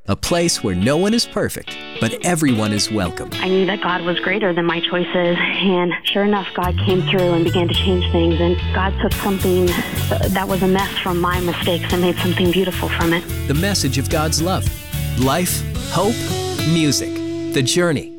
a place where no one is perfect, but everyone is welcome. I knew that God was greater than my choices, and sure enough, God came through and began to change things, and God took something that was a mess from my mistakes and made something beautiful from it. The message of God's love. Life, hope, music. The Journey.